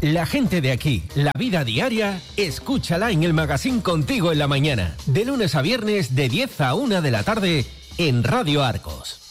La gente de aquí, la vida diaria, escúchala en el Magazín Contigo en la Mañana. De lunes a viernes de 10 a 1 de la tarde en Radio Arcos.